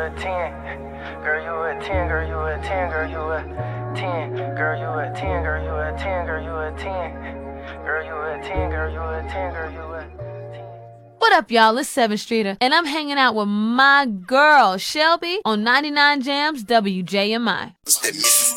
a 10. Girl, you a 10, girl, you a 10, girl, you a 10. Girl, you a 10, girl, you a 10, girl, you a 10. Girl, you a 10, girl, you a 10, girl, you a 10. What up, y'all? It's 7th Streeter, and I'm hanging out with my girl, Shelby, on 99 Jams WJMI.